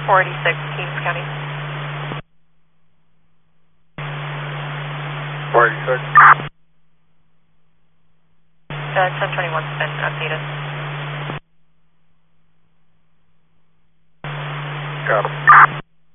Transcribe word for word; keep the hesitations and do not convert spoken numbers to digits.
four eighty-six, Kings County. four eighty-six. Uh, ten twenty-one's been updated. Got it.